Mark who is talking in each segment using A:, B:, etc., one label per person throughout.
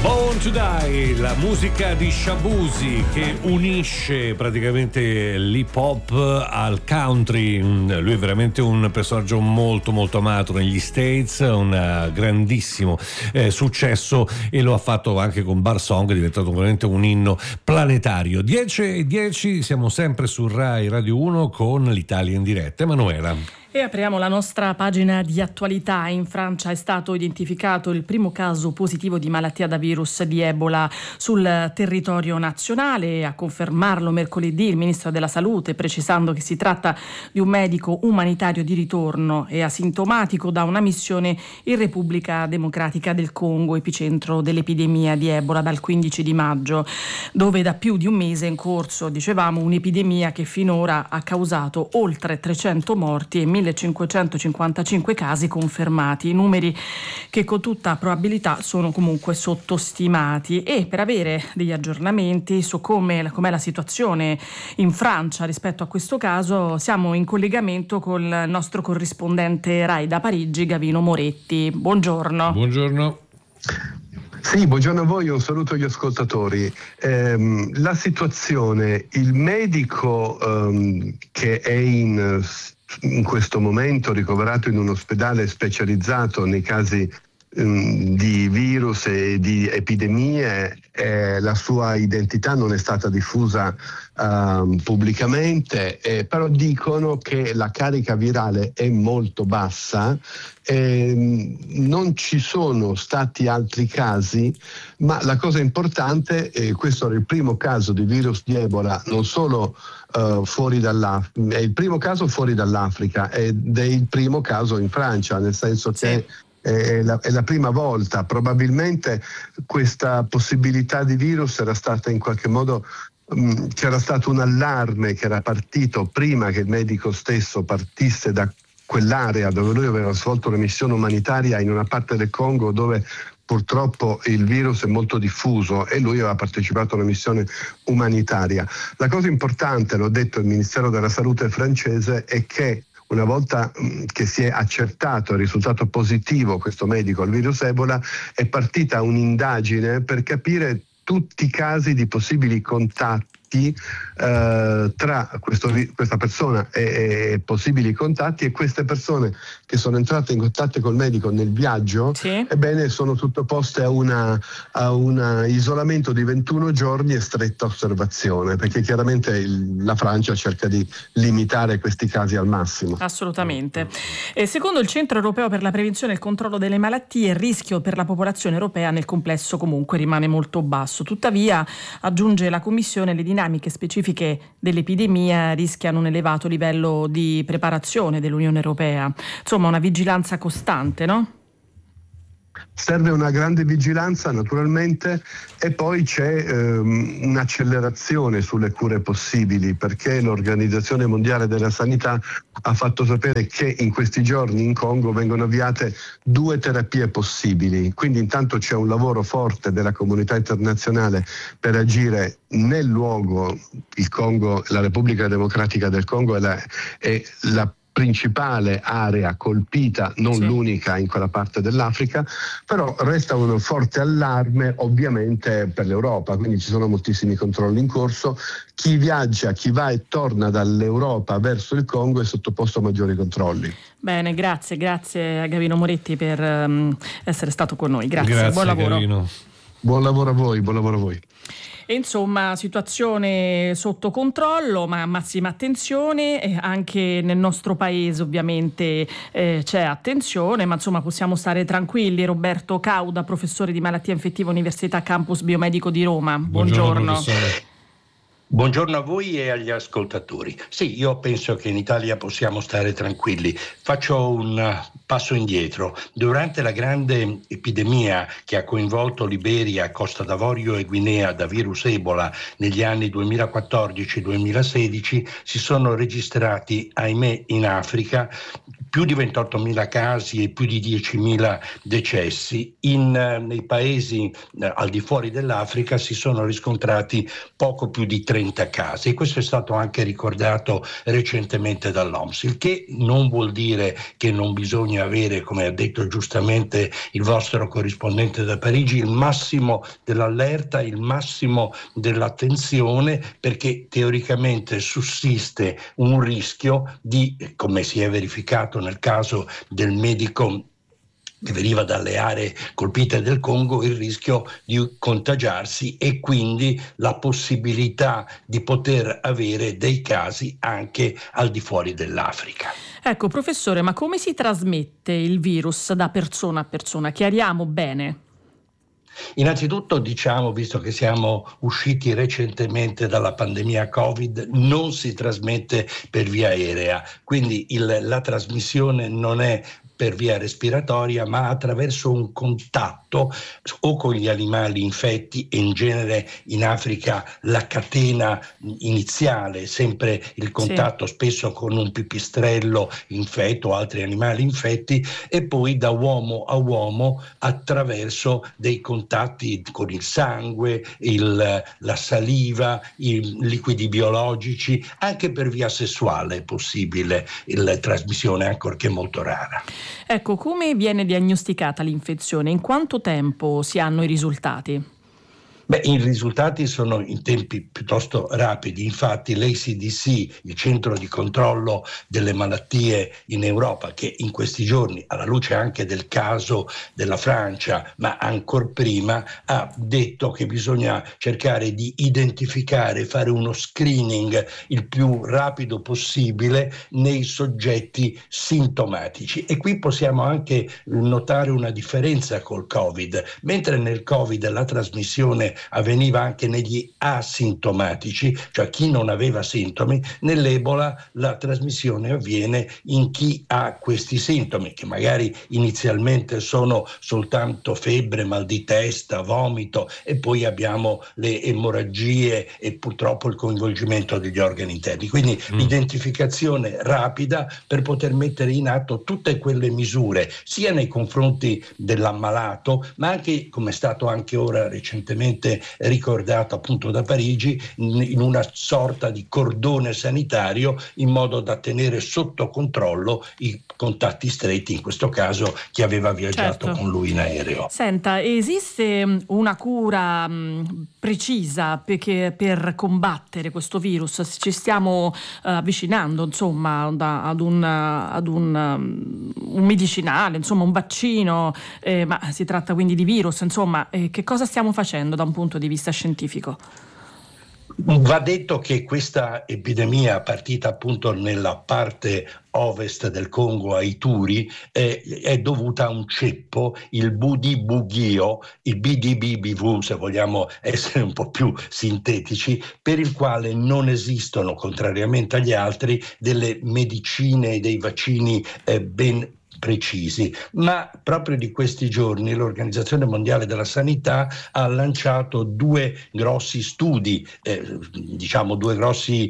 A: Born to Die, la musica di Shabuzi che unisce praticamente l'hip hop al country. Lui è veramente un personaggio molto molto amato negli States, un grandissimo successo, e lo ha fatto anche con Bar Song, è diventato veramente un inno planetario. 10:10, siamo sempre su Rai Radio 1 con l'Italia in diretta. Emanuela.
B: E apriamo la nostra pagina di attualità. In Francia è stato identificato il primo caso positivo di malattia da virus di Ebola sul territorio nazionale. A confermarlo mercoledì il ministro della Salute, precisando che si tratta di un medico umanitario di ritorno e asintomatico da una missione in Repubblica Democratica del Congo, epicentro dell'epidemia di Ebola dal 15 di maggio, dove da più di un mese è in corso, dicevamo, un'epidemia che finora ha causato oltre 300 morti e 1555 casi confermati, numeri che con tutta probabilità sono comunque sottostimati. E per avere degli aggiornamenti su com'è la situazione in Francia rispetto a questo caso, siamo in collegamento con il nostro corrispondente Rai da Parigi, Gavino Moretti. Buongiorno.
A: Buongiorno.
C: Sì, buongiorno a voi, un saluto agli ascoltatori. La situazione, il medico che è in questo momento ricoverato in un ospedale specializzato nei casi di virus e di epidemie, la sua identità non è stata diffusa pubblicamente, però dicono che la carica virale è molto bassa, non ci sono stati altri casi, ma la cosa importante, questo era il primo caso di virus di Ebola, non solo fuori è il primo caso fuori dall'Africa ed è il primo caso in Francia, nel senso che è la prima volta. Probabilmente questa possibilità di virus era stata in qualche modo, c'era stato un allarme che era partito prima che il medico stesso partisse da quell'area dove lui aveva svolto una missione umanitaria in una parte del Congo dove purtroppo il virus è molto diffuso, e lui aveva partecipato a una missione umanitaria. La cosa importante, l'ho detto il Ministero della Salute francese, è che una volta che si è accertato il risultato positivo questo medico al virus Ebola, è partita un'indagine per capire tutti i casi di possibili contatti tra questa persona e possibili contatti, e queste persone che sono entrate in contatto col medico nel viaggio, ebbene sono sottoposte a un isolamento di 21 giorni e stretta osservazione, perché chiaramente la Francia cerca di limitare questi casi al massimo.
B: Assolutamente. Secondo il Centro Europeo per la Prevenzione e il Controllo delle Malattie, il rischio per la popolazione europea nel complesso comunque rimane molto basso. Tuttavia, aggiunge la Commissione, le dinamiche specifiche dell'epidemia rischiano un elevato livello di preparazione dell'Unione Europea. Insomma, una vigilanza costante, no?
C: Serve una grande vigilanza naturalmente, e poi c'è un'accelerazione sulle cure possibili, perché l'Organizzazione Mondiale della Sanità ha fatto sapere che in questi giorni in Congo vengono avviate 2 terapie possibili. Quindi intanto c'è un lavoro forte della comunità internazionale per agire nel luogo. Il Congo, la Repubblica Democratica del Congo è la principale area colpita, non l'unica in quella parte dell'Africa, però resta un forte allarme ovviamente per l'Europa, quindi ci sono moltissimi controlli in corso. Chi viaggia, chi va e torna dall'Europa verso il Congo è sottoposto a maggiori controlli.
B: Bene, grazie a Gavino Moretti per essere stato con noi. Grazie, buon lavoro.
A: Gavino.
C: Buon lavoro a voi.
B: E insomma, situazione sotto controllo, ma massima attenzione. Anche nel nostro paese ovviamente c'è attenzione, ma insomma possiamo stare tranquilli. Roberto Cauda, professore di malattia infettiva, Università Campus Biomedico di Roma. Buongiorno.
D: Buongiorno a voi e agli ascoltatori. Sì, io penso che in Italia possiamo stare tranquilli. Faccio un passo indietro. Durante la grande epidemia che ha coinvolto Liberia, Costa d'Avorio e Guinea da virus Ebola negli anni 2014-2016, si sono registrati, ahimè, in Africa più di 28.000 casi e più di 10.000 decessi. Nei paesi al di fuori dell'Africa si sono riscontrati poco più di 30 casi, e questo è stato anche ricordato recentemente dall'OMS, il che non vuol dire che non bisogna avere, come ha detto giustamente il vostro corrispondente da Parigi, il massimo dell'allerta, il massimo dell'attenzione, perché teoricamente sussiste un rischio di, come si è verificato nel caso del medico che veniva dalle aree colpite del Congo, il rischio di contagiarsi e quindi la possibilità di poter avere dei casi anche al di fuori dell'Africa.
B: Ecco, professore, ma come si trasmette il virus da persona a persona? Chiariamo bene.
D: Innanzitutto diciamo, visto che siamo usciti recentemente dalla pandemia Covid, non si trasmette per via aerea, quindi la trasmissione non è per via respiratoria, ma attraverso un contatto o con gli animali infetti, e in genere in Africa la catena iniziale, sempre il contatto spesso con un pipistrello infetto o altri animali infetti, e poi da uomo a uomo attraverso dei contatti con il sangue, la saliva, i liquidi biologici. Anche per via sessuale è possibile la trasmissione, ancorché molto rara.
B: Ecco, come viene diagnosticata l'infezione? In quanto tempo si hanno i risultati?
D: I risultati sono in tempi piuttosto rapidi. Infatti l'ACDC, il centro di controllo delle malattie in Europa, che in questi giorni, alla luce anche del caso della Francia, ma ancor prima, ha detto che bisogna cercare di identificare, fare uno screening il più rapido possibile nei soggetti sintomatici. E qui possiamo anche notare una differenza col Covid. Mentre nel Covid la trasmissione avveniva anche negli asintomatici, cioè chi non aveva sintomi, nell'Ebola la trasmissione avviene in chi ha questi sintomi, che magari inizialmente sono soltanto febbre, mal di testa, vomito, e poi abbiamo le emorragie e purtroppo il coinvolgimento degli organi interni. Quindi l'identificazione rapida per poter mettere in atto tutte quelle misure, sia nei confronti dell'ammalato, ma anche, come è stato anche ora recentemente ricordato appunto da Parigi, in una sorta di cordone sanitario, in modo da tenere sotto controllo i contatti stretti, in questo caso chi aveva viaggiato con lui in aereo.
B: Senta, esiste una cura precisa per combattere questo virus? Ci stiamo avvicinando, insomma, ad un medicinale, insomma un vaccino, ma si tratta quindi di virus, insomma, che cosa stiamo facendo da un punto di vista scientifico?
D: Va detto che questa epidemia, partita appunto nella parte ovest del Congo, a Ituri, è dovuta a un ceppo, il Budibugyo, il BDBBV, se vogliamo essere un po' più sintetici, per il quale non esistono, contrariamente agli altri, delle medicine e dei vaccini ben precisi, ma proprio di questi giorni l'Organizzazione Mondiale della Sanità ha lanciato due grossi studi, due grossi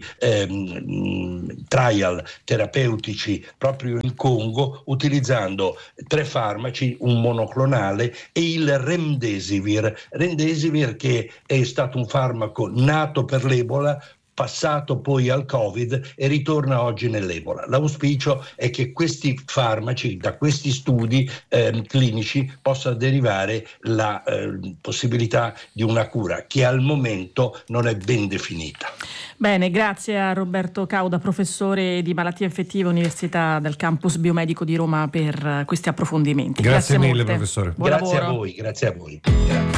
D: trial terapeutici proprio in Congo, utilizzando 3 farmaci, un monoclonale e il Remdesivir, che è stato un farmaco nato per l'Ebola, passato poi al Covid e ritorna oggi nell'Ebola. L'auspicio è che questi farmaci, da questi studi clinici, possa derivare la possibilità di una cura che al momento non è ben definita.
B: Bene, grazie a Roberto Cauda, professore di malattie infettive, Università del Campus Biomedico di Roma, per questi approfondimenti.
A: Grazie mille, professore.
B: Buon lavoro.
D: Grazie a voi.